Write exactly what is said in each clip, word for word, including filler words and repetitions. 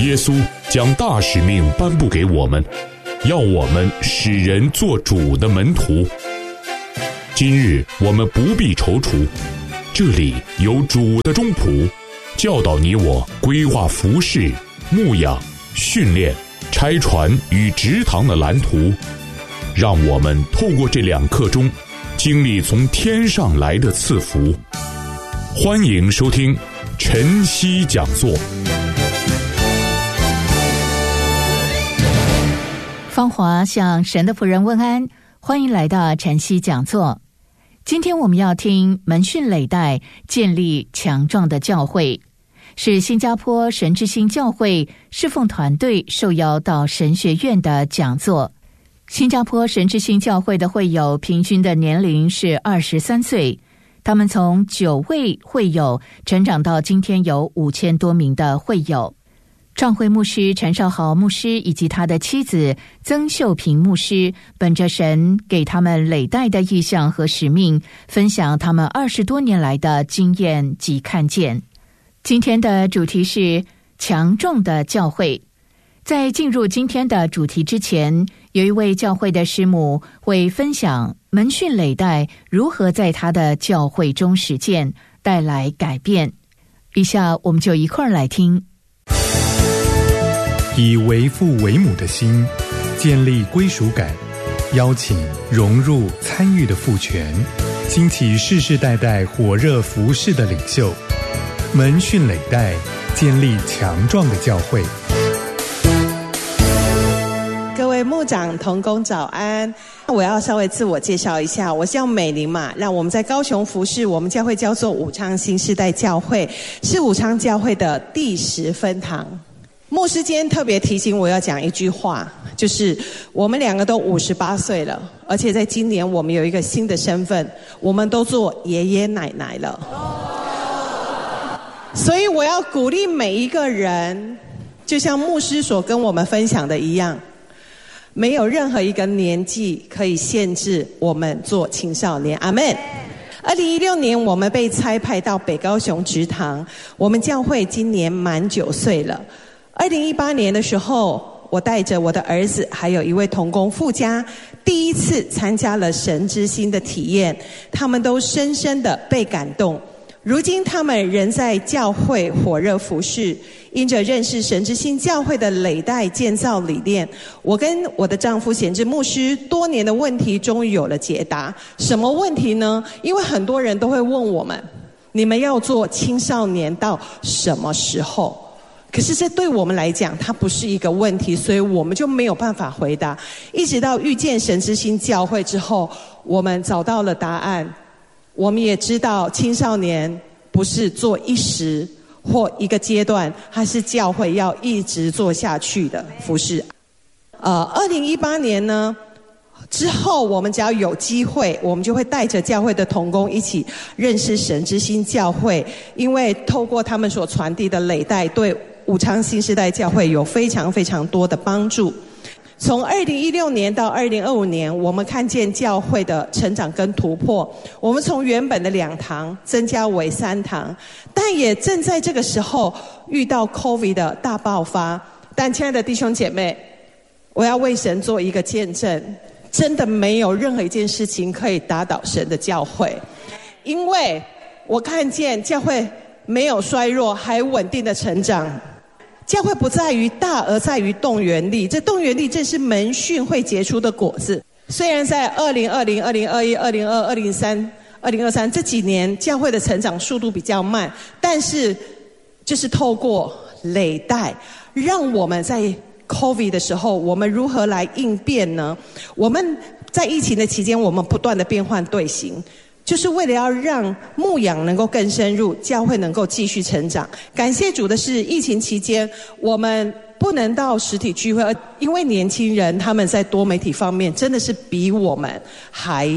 耶稣将大使命颁布给我们，要我们使人做主的门徒。今日我们不必踌躇，这里有主的中仆，教导你我规划服事、牧养、训练、拆船与植堂的蓝图，让我们透过这两课中经历从天上来的赐福。欢迎收听晨曦讲座。 芳华向神的仆人问安，欢迎来到晨曦讲座。今天我们要听门训累代，建立强壮的教会，是新加坡神之星教会侍奉团队受邀到神学院的讲座。新加坡神之星教会的会友平均的年龄是二十三岁，他们从九位会友成长到今天有五千多名的会友。创会牧师陈少豪牧师以及他的妻子曾秀平牧师，本着神给他们累代的意向和使命，分享他们二十多年来的经验及看见。今天的主题是强壮的教会。在进入今天的主题之前，有一位教会的师母会分享门训累代如何在他的教会中实践，带来改变。以下我们就一块儿来听。 以为父为母的心，建立归属感，邀请融入参与的父权，兴起世世代代火热服事的领袖，门训累代，建立强壮的教会。 各位牧长同工早安，我要稍微自我介绍一下，我叫美玲嘛，让我们在高雄服事，我们教会叫做武昌新世代教会，是武昌教会的第十分堂。牧师今天特别提醒我要讲一句话，就是我们两个都五十八岁了，而且在今年我们有一个新的身份，我们都做爷爷奶奶了。所以我要鼓励每一个人，就像牧师所跟我们分享的一样，没有任何一个年纪可以限制我们做青少年。阿们。二零一六年我们被差派到北高雄植堂，我们教会今年满九岁了。二零一八年的时候，我带着我的儿子还有一位同工富家，第一次参加了神之星的体验，他们都深深的被感动。如今他们仍在教会火热服事，因着认识神之星教会的累代建造理念，我跟我的丈夫显志牧师多年的问题终于有了解答。什么问题呢？因为很多人都会问我们，你们要做青少年到什么时候？可是这对我们来讲它不是一个问题，所以我们就没有办法回答。一直到遇见神之星教会之后，我们找到了答案。我们也知道青少年不是做一时或一个阶段，它是教会要一直做下去的服事。呃，二零一八年呢之后，我们只要有机会，我们就会带着教会的同工一起认识神之星教会，因为透过他们所传递的累代，对武昌新世代教会有非常非常多的帮助。从二零一六年到二零二五年，我们看见教会的成长跟突破。我们从原本的两堂增加为三堂，但也正在这个时候遇到 COVID 的大爆发。但亲爱的弟兄姐妹，我要为神做一个见证，真的没有任何一件事情可以打倒神的教会，因为我看见教会没有衰弱，还稳定的成长。教会不在于大，而在于动员力，这动员力正是门训会结出的果子。虽然在二零二零、二零二一、二零二二、二零三、二零二三这几年教会的成长速度比较慢，但是就是透过累代，让我们在 COVID 的时候，我们如何来应变呢？我们在疫情的期间，我们不断的变换队形，就是为了要让牧养能够更深入，教会能够继续成长。感谢主的是，疫情期间我们不能到实体聚会，因为年轻人他们在多媒体方面真的是比我们还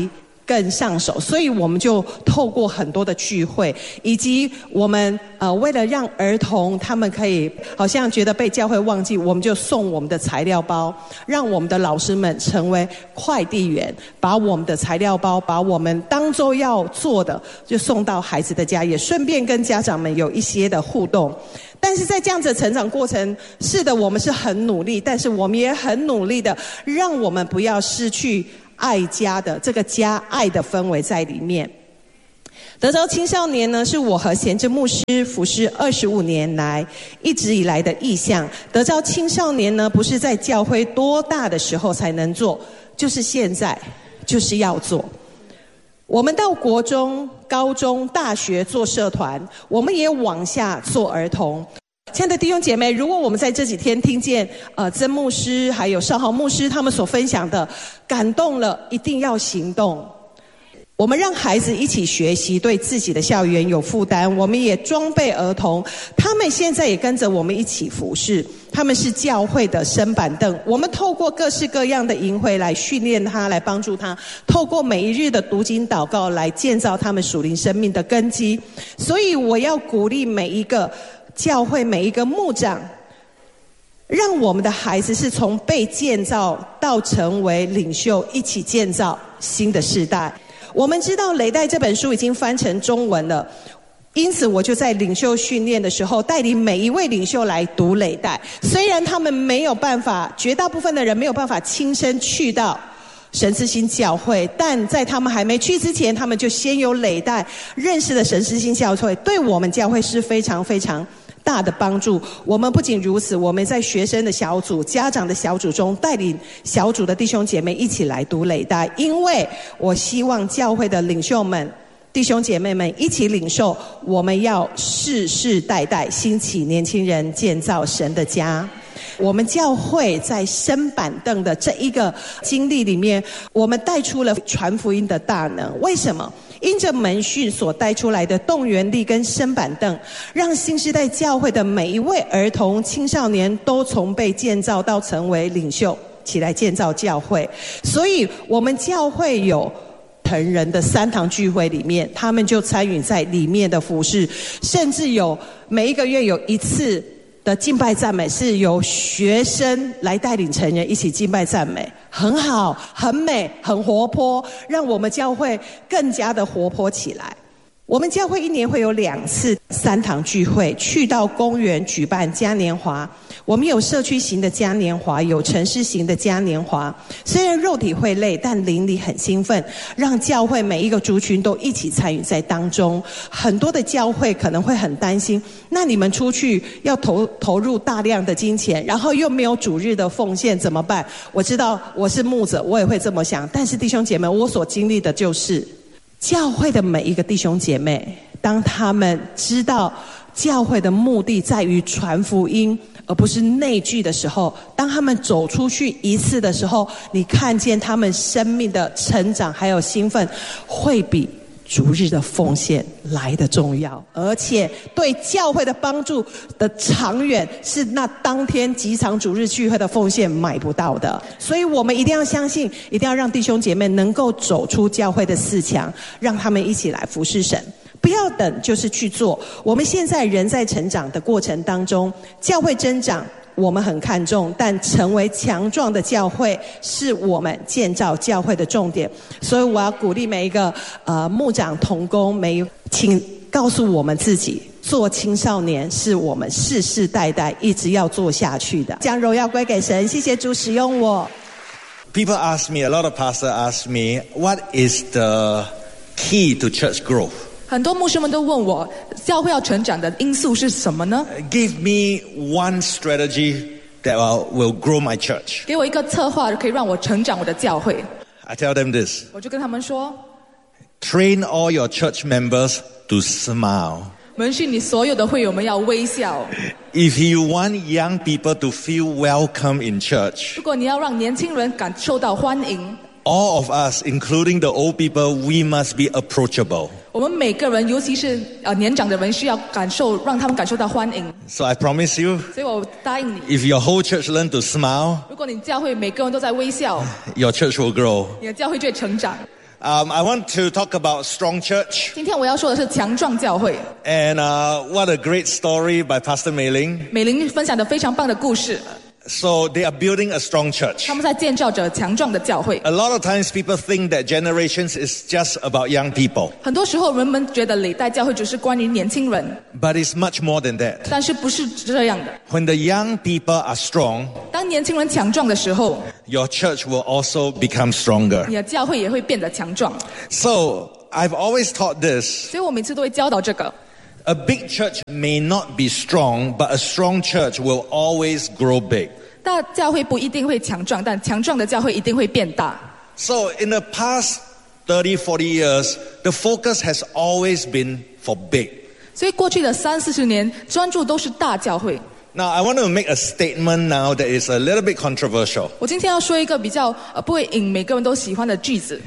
更上手，所以我们就透过很多的聚会，以及我们呃为了让儿童他们可以好像觉得被教会忘记，我们就送我们的材料包，让我们的老师们成为快递员，把我们的材料包，把我们当周要做的就送到孩子的家，也顺便跟家长们有一些的互动。但是在这样子的成长过程，是的，我们是很努力，但是我们也很努力的让我们不要失去爱家的这个家爱的氛围在里面。德州青少年呢，是我和贤志牧师服侍二十五年来一直以来的意向。德州青少年呢，不是在教会多大的时候才能做，就是现在，就是要做。我们到国中、高中、大学做社团，我们也往下做儿童。亲爱的弟兄姐妹，如果我们在这几天听见呃曾牧师还有少豪牧师他们所分享的感动了，一定要行动。我们让孩子一起学习，对自己的校园有负担，我们也装备儿童，他们现在也跟着我们一起服侍，他们是教会的升板凳，我们透过各式各样的营会来训练他，来帮助他，透过每一日的读经祷告来建造他们属灵生命的根基。所以我要鼓励每一个教会，每一个牧长，让我们的孩子是从被建造到成为领袖，一起建造新的世代。我们知道《累代》这本书已经翻成中文了，因此我就在领袖训练的时候带领每一位领袖来读《累代》。虽然他们没有办法，绝大部分的人没有办法亲身去到神之星教会，但在他们还没去之前，他们就先有《累代》认识了神之星教会，对我们教会是非常非常大的帮助。我们不仅如此，我们在学生的小组、家长的小组中带领小组的弟兄姐妹一起来读累代，因为我希望教会的领袖们、弟兄姐妹们一起领受，我们要世世代代兴起年轻人，建造神的家。我们教会在升板凳的这一个经历里面，我们带出了传福音的大能。为什么？因着门训所带出来的动员力跟升板凳，让新时代教会的每一位儿童青少年都从被建造到成为领袖，起来建造教会。所以我们教会有成人的三堂聚会里面，他们就参与在里面的服事，甚至有每一个月有一次的敬拜赞美是由学生来带领成人一起敬拜赞美，很好，很美，很活泼，让我们教会更加的活泼起来。我们教会一年会有两次三堂聚会，去到公园举办嘉年华。我们有社区型的嘉年华，有城市型的嘉年华。虽然肉体会累，但灵里很兴奋，让教会每一个族群都一起参与在当中。很多的教会可能会很担心，那你们出去要投投入大量的金钱，然后又没有主日的奉献怎么办？我知道我是牧者，我也会这么想，但是弟兄姐妹，我所经历的就是教会的每一个弟兄姐妹，当他们知道教会的目的在于传福音而不是内聚的时候，当他们走出去一次的时候，你看见他们生命的成长还有兴奋，会比逐日的奉献来得重要，而且对教会的帮助的长远是那当天几场主日聚会的奉献买不到的。所以我们一定要相信，一定要让弟兄姐妹能够走出教会的四墙，让他们一起来服侍神，不要等，就是去做。我们现在人在成长的过程当中，教会增长我们很看重，但成为强壮的教会是我们建造教会的重点。所以我要鼓励每一个呃牧长同工，每一请告诉我们自己，做青少年是我们世世代代一直要做下去的，将荣耀归给神。谢谢主使用我。 People ask me, a lot of pastors ask me, what is the key to church growth? 很多牧师们都问我，教会要成长的因素是什么呢？ Give me one strategy that will, will grow my church. 给我一个策划可以让我成长我的教会。 I tell them this. 我就跟他们说， Train all your church members to smile. 门训你所有的会友们要微笑。 If you want young people to feel welcome in church, 如果你要让年轻人感受到欢迎， all of us, including the old people, we must be approachable. 我们每个人，尤其是呃年长的人，需要感受，让他们感受到欢迎。 So I promise you, 所以我答应你， if your whole church learn to smile, 如果你教会每个人都在微笑， your church will grow. 你的教会就会成长。 Um, I want to talk about strong church. 今天我要说的是强壮教会。 And uh, what a great story by Pastor Mei Ling. 美玲分享的非常棒的故事， So they are building a strong church. 他们在建造着强壮的教会。 A lot of times people think that generations is just about young people. 很多时候人们觉得累代教会只是关于年轻人， But it's much more than that. 但是不是这样的。 When the young people are strong, 当年轻人强壮的时候， your church will also become stronger. 你的教会也会变得强壮。 So I've always taught this. 所以我每次都会教导这个。 A big church may not be strong, but a strong church will always grow big. 大教会不一定会强壮，但强壮的教会一定会变大。 So in the past thirty, forty years, the focus has always been for big. 所以过去的三四十年，专注都是大教会。 Now I want to make a statement now that is a little bit controversial. 我今天要说一个比较呃不会引每个人都喜欢的句子。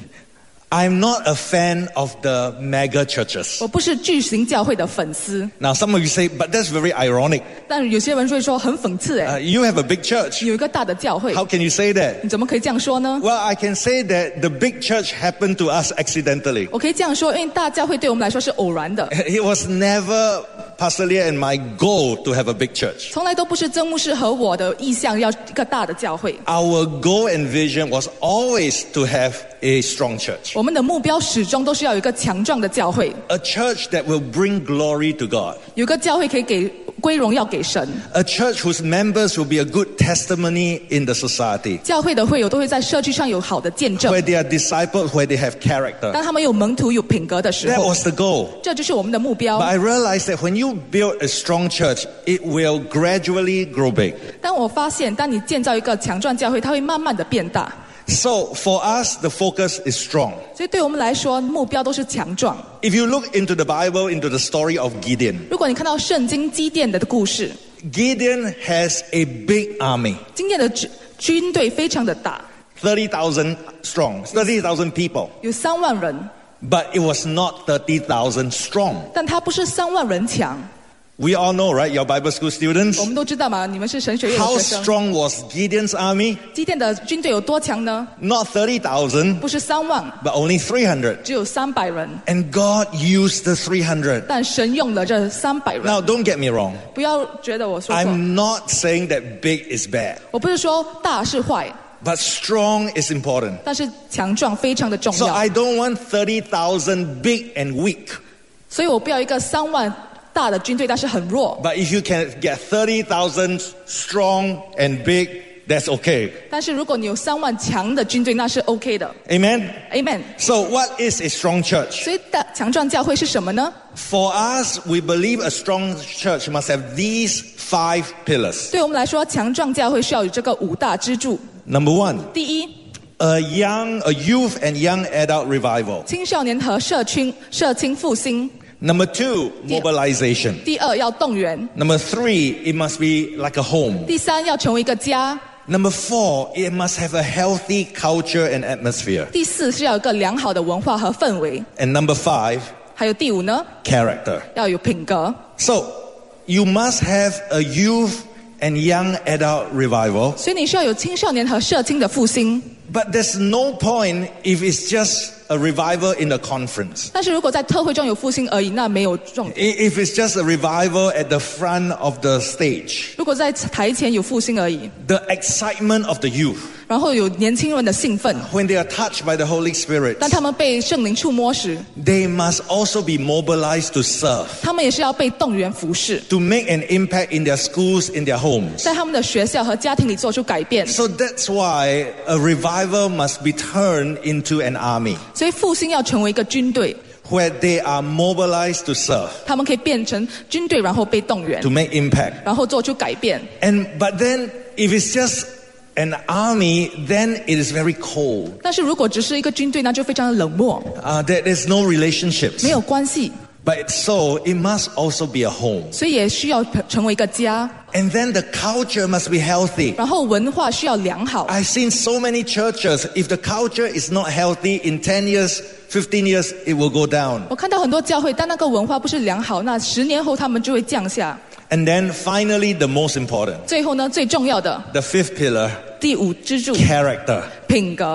I'm not a fan of the mega churches. 我不是巨型教会的粉丝， Now some of you say, but that's very ironic. 但有些人会说很讽刺 Uh, 哎， you have a big church. 有一个大的教会， How can you say that? 你怎么可以这样说呢？ Well, I can say that the big church happened to us accidentally. 我可以这样说，因为大教会对我们来说是偶然的， It was never Pastor Leah and my goal to have a big church. 从来都不是曾牧师和我的意向要一个大的教会。 Our goal and vision was always to have a strong church. 我们的目标始终都是要有一个强壮的教会， A church that will bring glory to God. 有一个教会可以给归荣耀给神。 A church whose members will be a good testimony in the society. 教会的会友都会在社区上有好的见证， Where they are disciples, where they have character. 当他们有门徒有品格的时 That 候， was the goal. 这就是我们的目标 But。I realized that when you build a strong church, it will gradually grow big. 当我发现，当你建造一个强壮教会，它会慢慢的变大。 So for us, the focus is strong. 所以对我们来说，目标都是强壮。 If you look into the Bible, into the story of Gideon, 如果你看到圣经基甸的故事， Gideon has a big army, 基甸的军军队非常的大， thirty thousand strong, thirty thousand people. 有三万人， But it was not thirty thousand strong. 但他不是三万人强。 We all know, right? Your Bible school students. 我们都知道嘛，你们是神学院的 How 学生。 strong was Gideon's army? 基甸的军队有多强呢？ Not thirty thousand, 不是三万， but only three hundred. 只有三百人。 And God used the three hundred. 但神用了这三百人。 Now, don't get me wrong. 不要觉得我说错， I'm not saying that big is bad, 我不是说大是坏， but strong is important. 但是强壮非常的重 So 要。 I don't want thirty thousand big and weak. 所以我不要一个三万大的军队，但是很弱。 But if you can get thirty thousand strong and big, that's okay. 但是如果你有三万强的军队，那是 OK 的。 Amen? Amen。 So what is a strong church? 所以大强壮教会是什么呢？ For us, we believe a strong church must have these five pillars. 对我们来说，强壮教会需要有这个五大支柱。 Number one, 第一， a young, a youth and young adult revival. 青少年和社青社青复兴。 Number two, mobilization. 第二，要动员。 Number three, it must be like a home. 第三，要成为一个家。 Number four, it must have a healthy culture and atmosphere. 第四是要有一个良好的文化和氛围。 And number five, 还有第五呢， character. 要有品格。 So, you must have a youth and young adult revival. 所以你需要有青少年和社青的复兴。 But there's no point if it's just a revival in a conference. 但是如果在特会中有复兴而已，那没有重点。 I- If it's just a revival at the front of the stage, 如果在台前有复兴而已， the excitement of the youth, 然后有年轻人的兴奋， when they are touched by the Holy Spirit, 当他们被圣灵触摸时， they must also be mobilized to serve, 他们也是要被动员服侍， to make an impact in their schools, in their homes. 在他们的学校和家庭里做出改变。 So that's why a revival must be turned into an army, 所以复兴要成为一个军队， where they are mobilized to serve, 他们可以变成军队，然后被动员 to，make impact. 然后做出改变。 And but then if it's just an army, then it is very cold. 但是如果只是一个军队，那就非常的冷漠， Uh, there, there's no relationships. 没有关系， But so it must also be a home. 所以也需要成为一个家。 And then the culture must be healthy. 然后文化需要良好。 I've seen so many churches, if the culture is not healthy, in ten years, fifteen years, it will go down. 我看到很多教会，但那个文化不是良好，那十年后他们就会降下。 And then finally, the most important, 最后呢，最重要的 the fifth pillar, 第五支柱 character. 品格。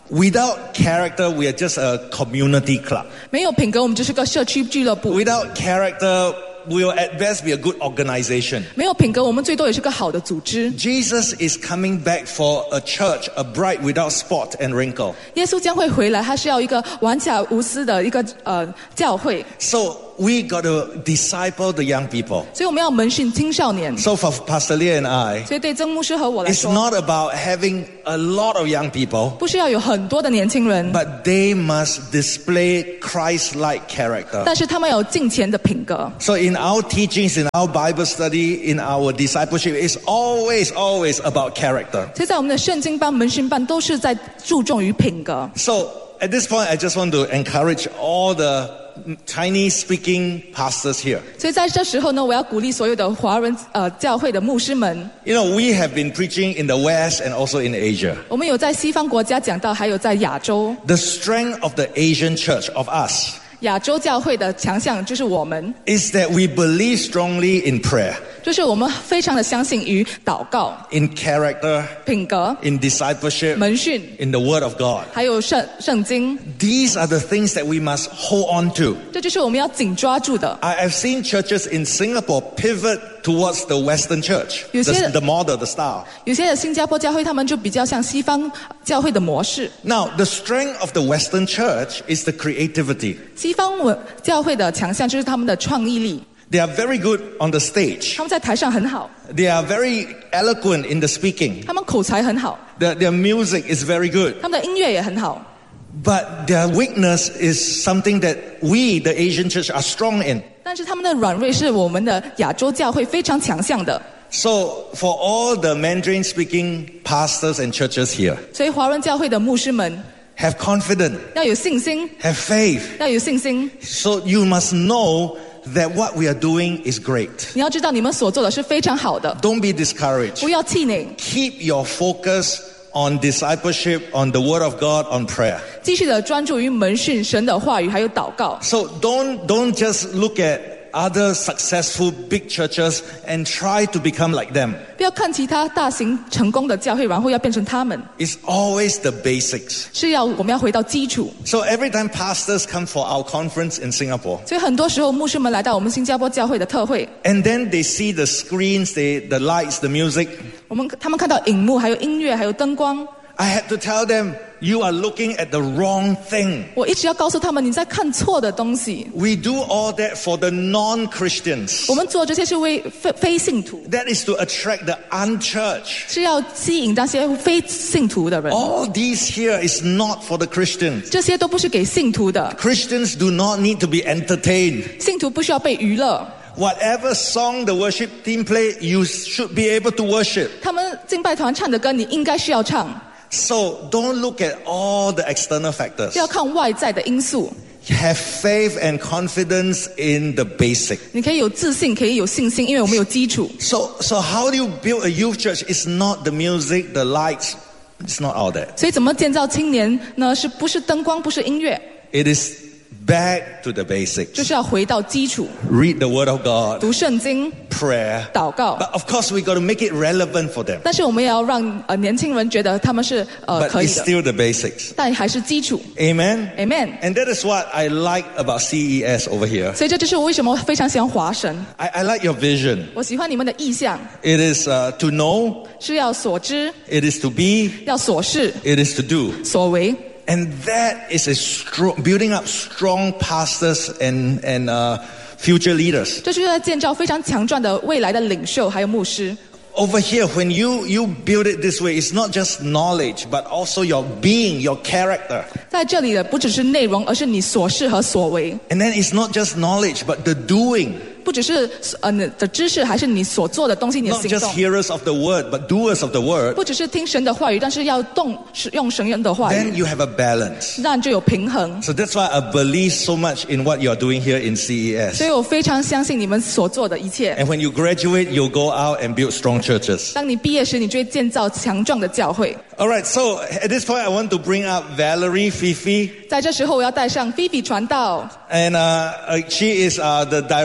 Without character, we are just a community club. 没有品格，我们就是个社区俱乐部。 Without character, we will at best be a good organization. 没有品格，我们最多也是个好的组织。 Jesus is coming back for a church, a bride without spot and wrinkle. 耶稣将会回来，他是要一个完全无私的一个呃教会。 So we got to disciple the young people. 所以我们要门训青少年。 So for Pastor Lee and I, 所以对曾牧师和我来 it's 说， not about having a lot of young people, 不是要有很多的年轻人， but they must display Christ-like character. 但是他们有敬虔的品格。 So in our teachings, in our Bible study, in our discipleship, it's always, always about character. 所以在我们的圣经班、门训班都是在注重于品格。 So at this point, I just want to encourage all the Chinese-speaking pastors here. 所以在这时候呢，我要鼓励所有的华人呃教会的牧师们。 You know, we have been preaching in the West and also in Asia. 我们有在西方国家讲到，还有在亚洲。 The strength of the Asian church, of us, 亚洲教会的强项就是我们， is that we believe strongly in prayer, 就是我们非常的相信于祷告、 in character, 品格、 in discipleship, 门训， in the Word of God. 还有圣圣经， These are the things that we must hold on to. 这就是我们要紧抓住的。 I have seen churches in Singapore pivot towards the Western church, 有些- the, the model, the style. 有些的新加坡教会，他们就比较像西方教会的模式。 Now, the strength of the Western church is the creativity. 西方文教会的强项就是他们的创意力， They are very good on the stage. 他们在台上很好， They are very eloquent in the speaking. 他们口才很好， Their, their music is very good. 他们的音乐也很好。 But their weakness is something that we, the Asian church, are strong in. 但是他们的软弱是我们的亚洲教会非常强项的。 So, for all the Mandarin-speaking pastors and churches here, 所以华人教会的牧师们 have confidence, 要有信心， have faith. 要有信心。 So you must know that what we are doing is great. 你要知道，你们所做的是非常好的， Don't be discouraged. 不要气馁， Keep your focus on discipleship, on the Word of God, on prayer. 继续的专注于门训、神的话语还有祷告。 So don't, don't just look at other successful big churches and try to become like them. 不要看其他大型成功的教会，然后要变成他们， It's always the basics. 是要我们要回到基础。 So every time pastors come for our conference in Singapore, 所以很多时候牧师们来到我们新加坡教会的特会， and then they see the screens, they, the lights, the music, 我们他们看到荧幕，还有音乐，还有灯光。 I had to tell them, you are looking at the wrong thing. 我一直要告诉他们，你在看错的东西。 We do all that for the non-Christians. 我们做这些是为非非信徒， That is to attract the unchurched. 是要吸引那些非信徒的人。 All these here is not for the Christians. 这些都不是给信徒的， Christians do not need to be entertained. 信徒不需要被娱乐。 Whatever song the worship team play, you should be able to worship. 他们敬拜团唱的歌，你应该是要唱， So don't look at all the external factors. 不要看外在的因素。 Have faith and confidence in the basic. 你可以有自信，可以有信心，因为我们有基础。 So, so how do you build a youth church? It's not the music, the lights. It's not all that. 所以怎么建造青年呢？是不是灯光，不是音乐， It is back to the basics. 就是要回到基础， Read the Word of God, 读圣经、 prayer. 祷告。 But of course, we got to make it relevant for them. 但是我们也要让呃年轻人觉得他们是呃 But 可以 it's 的， still the basics. 但还是基础。 Amen? Amen。 And that is what I like about C E S over here. 所以这就是我为什么非常喜欢华神。 I, I like your vision. 我喜欢你们的意向， It is uh, to know, 是要所知， it is to be, 要所事， it is to do. 所为。 And that is a strong, building up strong pastors and, and uh, future leaders. 这就是在建造非常强壮的未来的领袖，还有牧师。 Over here, when you, you build it this way, it's not just knowledge, but also your being, your character. 在这里的不只是内容，而是你所事和所为。 And then it's not just knowledge, but the doing. 不只是呃你的知识，还是你所做的东西，你的 Not 行 just 动。 hearers of the word, but doers of the word. 不只是听神的话语，但是要动使用神的话 Then 语， you have a balance. 让就有平衡。 So that's why I believe so much in what you're doing here in C E 所 S. 以我非常相信你们所做的一切。 And when you graduate, you'll go out and build strong churches. 当你毕业时，你就会建造强壮的教会。 All right, so at this point, I want to bring up Valerie Fifi. 在这时候，我要带上菲比传道， And uh, uh, she is uh, the director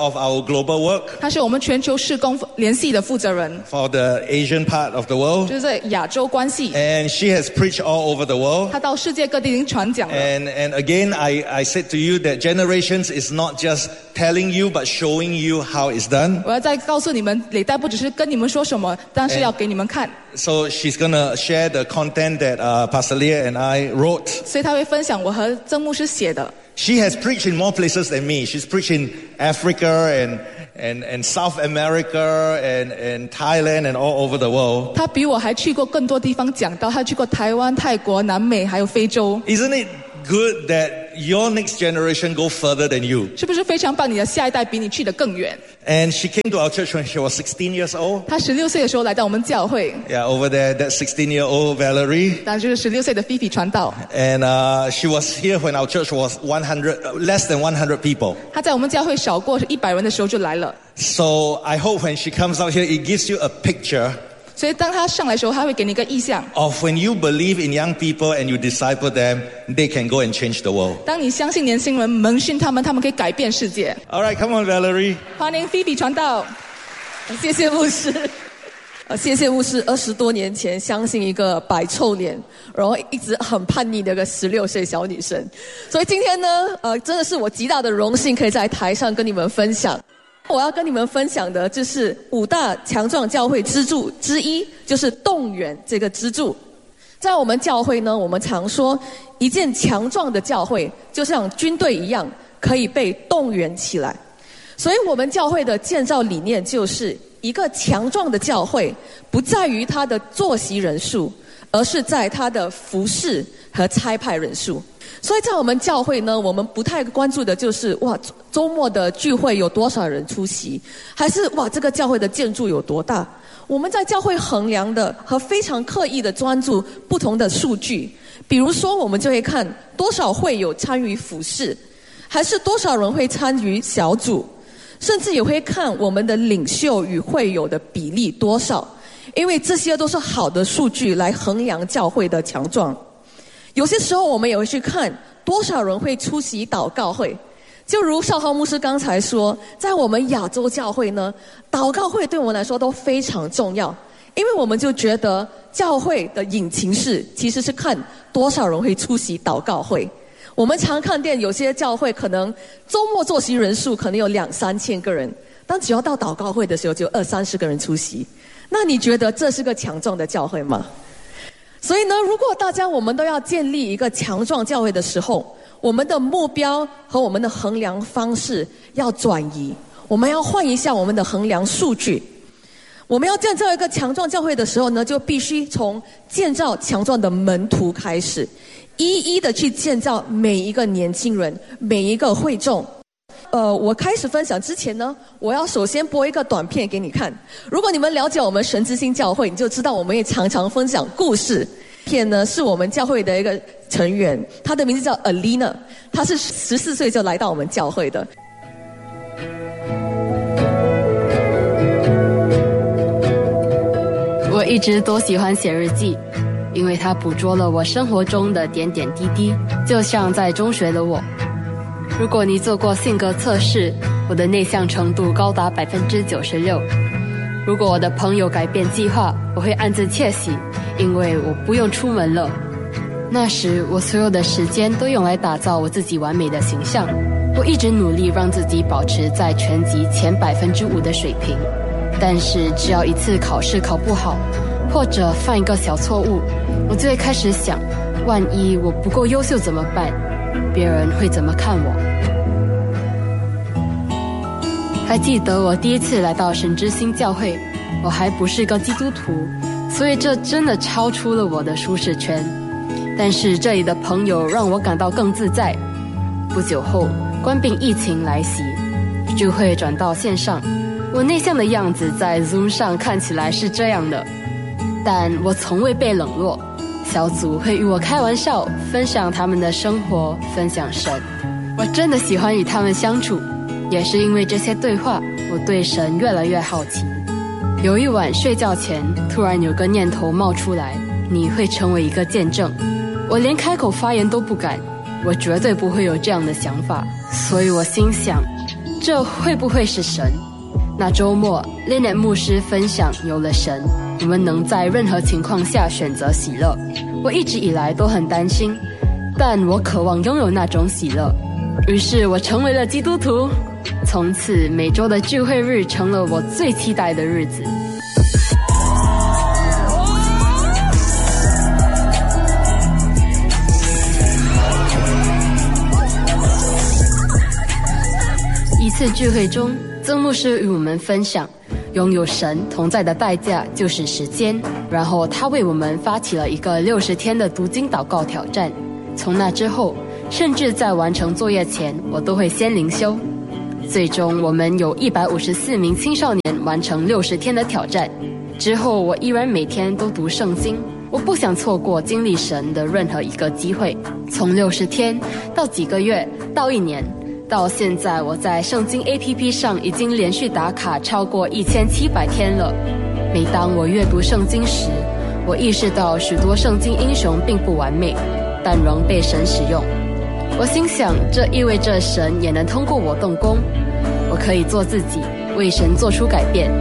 of our global work 他是我们全球事工联系的负责人， for the Asian part of the world. 就是在亚洲关系。 And she has preached all over the world. 他到世界各地已经传讲了。 And, and again, I, I said to you that generations is not just telling you, but showing you how it's done. 我要再告诉你们，累代不只是跟你们说什么，但是要给你们看。 So she's going to share the content that uh, Pastor Leah and I wrote. 所以他会分享我和曾牧师写的。 She has preached in more places than me. She's preached in Africa and, and, and South America and, and Thailand and all over the world. 他比我还去过更多地方讲道，他去过台湾、泰国、南美还有非洲。 Isn't it good that your next generation go further than you? 是不是非常棒？你的下一代比你去得更远。 And she came to our church when she was sixteen years old. 他十六岁的时候来到我们教会， Yeah, over there, that sixteen-year-old Valerie. 当然就是十六岁的菲菲传道。 And uh, she was here when our church was one hundred, less than one hundred people. 他在我们教会少过一百人的时候就来了。 So I hope when she comes out here, it gives you a picture 所以当他上来的时候，他会给你一个意象。 of when you believe in young people and you disciple them, they can go and change the world. 当你相信年轻人，蒙训他们，他们可以改变世界。 All right, come on, Valerie. 欢迎菲比传道。 谢谢牧师，呃，谢谢牧师。二十多年前，相信一个摆臭脸，然后一直很叛逆的一个十六岁小女生。所以今天呢，呃，真的是我极大的荣幸，可以在台上跟你们分享。我要跟你们分享的就是五大强壮教会支柱之一，就是动员这个支柱。在我们教会呢，我们常说，一件强壮的教会就像军队一样，可以被动员起来。所以我们教会的建造理念就是一个强壮的教会不在于它的坐席人数，而是在它的服事和差派人数。所以在我们教会呢，我们不太关注的就是哇周末的聚会有多少人出席，还是哇这个教会的建筑有多大。我们在教会衡量的和非常刻意的专注不同的数据，比如说我们就会看多少会友参与服事，还是多少人会参与小组，甚至也会看我们的领袖与会友的比例多少，因为这些都是好的数据来衡量教会的强壮。有些时候我们也会去看多少人会出席祷告会，就如少浩牧师刚才说，在我们亚洲教会呢，祷告会对我们来说都非常重要，因为我们就觉得教会的引擎是其实是看多少人会出席祷告会。我们常看见有些教会可能周末坐席人数可能有两三千个人，但只要到祷告会的时候就有二三十个人出席。那你觉得这是个强壮的教会吗？所以呢，如果大家我们都要建立一个强壮教会的时候，我们的目标和我们的衡量方式要转移，我们要换一下我们的衡量数据。我们要建造一个强壮教会的时候呢，就必须从建造强壮的门徒开始，一一的去建造每一个年轻人，每一个会众。呃，我开始分享之前呢，我要首先播一个短片给你看。如果你们了解我们神之星教会，你就知道我们也常常分享故事。片呢是我们教会的一个成员，她的名字叫 Alina， 她是十四岁就来到我们教会的。 我一直都喜欢写日记，因为它捕捉了我生活中的点点滴滴，就像在中学的我。如果你做过性格测试，我的内向程度高达百分之九十六。如果我的朋友改变计划，我会暗自窃喜，因为我不用出门了。那时我所有的时间都用来打造我自己完美的形象。我一直努力让自己保持在全级前百分之五的水平，但是只要一次考试考不好，或者犯一个小错误，我就会开始想，万一我不够优秀怎么办？别人会怎么看我？还记得我第一次来到神之星教会，我还不是个基督徒，所以这真的超出了我的舒适圈。但是这里的朋友让我感到更自在。不久后，冠病疫情来袭，聚会转到线上。我内向的样子在 Zoom 上看起来是这样的，但我从未被冷落。小组会与我开玩笑，分享他们的生活，分享神。我真的喜欢与他们相处，也是因为这些对话，我对神越来越好奇。有一晚睡觉前，突然有个念头冒出来，你会成为一个见证。我连开口发言都不敢，我绝对不会有这样的想法，所以我心想， 这会不会是神？那周末 Lynette 牧师分享有了神，我们能在任何情况下选择喜乐。我一直以来都很担心，但我渴望拥有那种喜乐，于是我成为了基督徒。从此每周的聚会日成了我最期待的日子。一次聚会中，曾牧师与我们分享，拥有神同在的代价就是时间。然后他为我们发起了一个六十天的读经祷告挑战。从那之后，甚至在完成作业前，我都会先灵修。最终，我们有一百五十四名青少年完成六十天的挑战。之后，我依然每天都读圣经。我不想错过经历神的任何一个机会。从六十天到几个月，到一年。到现在，我在圣经 A P P 上已经连续打卡超过一千七百天了。每当我阅读圣经时，我意识到许多圣经英雄并不完美，但仍被神使用。我心想，这意味着神也能通过我动工，我可以做自己，为神做出改变。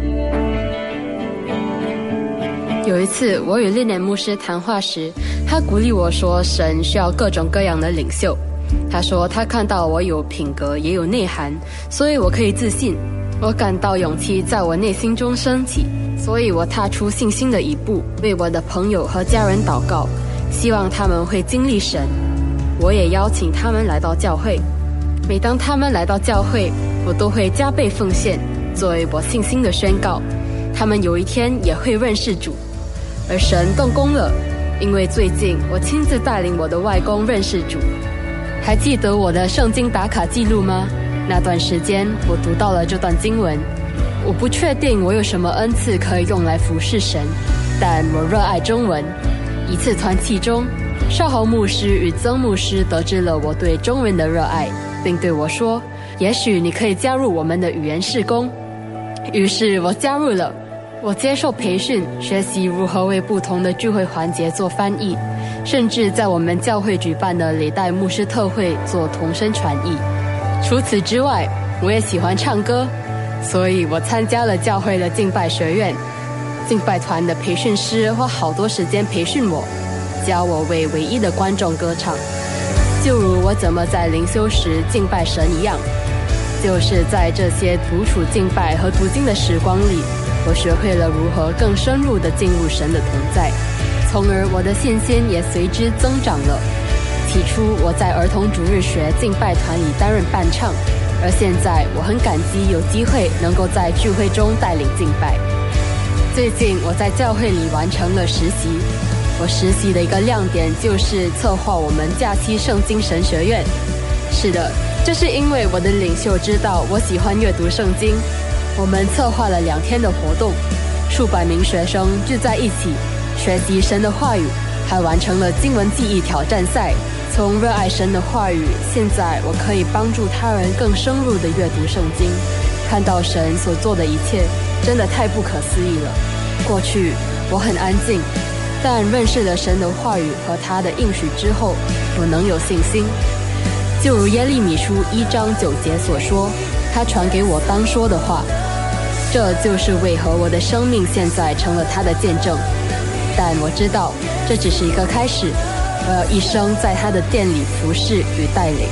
有一次，我与 Lynette 牧师谈话时，他鼓励我说，神需要各种各样的领袖。他说他看到我有品格也有内涵，所以我可以自信。我感到勇气在我内心中升起，所以我踏出信心的一步，为我的朋友和家人祷告，希望他们会经历神。我也邀请他们来到教会，每当他们来到教会，我都会加倍奉献，作为我信心的宣告。他们有一天也会认识主。而神动工了，因为最近我亲自带领我的外公认识主。还记得我的圣经打卡记录吗？那段时间我读到了这段经文。我不确定我有什么恩赐可以用来服侍神，但我热爱中文。一次团契中，少豪牧师与曾牧师得知了我对中文的热爱，并对我说，也许你可以加入我们的语言事工。于是我加入了。我接受培训，学习如何为不同的聚会环节做翻译，甚至在我们教会举办的历代牧师特会做同声传译。除此之外，我也喜欢唱歌，所以我参加了教会的敬拜学院。敬拜团的培训师花好多时间培训我，教我为唯一的观众歌唱，就如我怎么在灵修时敬拜神一样。就是在这些独处敬拜和读经的时光里，我学会了如何更深入地进入神的同在，从而我的信心也随之增长了。起初我在儿童主日学敬拜团里担任伴唱，而现在我很感激有机会能够在聚会中带领敬拜。最近我在教会里完成了实习，我实习的一个亮点就是策划我们假期圣经神学院。是的，这是因为我的领袖知道我喜欢阅读圣经。我们策划了两天的活动，数百名学生聚在一起学习神的话语，还完成了经文记忆挑战赛。从热爱神的话语，现在我可以帮助他人更深入地阅读圣经，看到神所做的一切，真的太不可思议了。过去我很安静，但认识了神的话语和他的应许之后，我能有信心。就如耶利米书一章九节所说，他传给我当说的话。这就是为何我的生命现在成了他的见证。但我知道这只是一个开始，我要一生在他的殿里服侍与带领。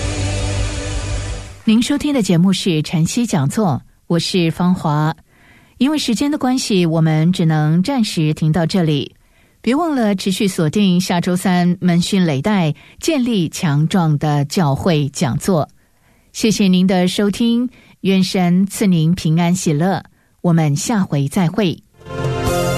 您收听的节目是晨曦讲座，我是芳华。因为时间的关系，我们只能暂时停到这里。别忘了持续锁定下周三门训累代建立强壮的教会讲座。谢谢您的收听，愿神赐您平安喜乐，我们下回再会。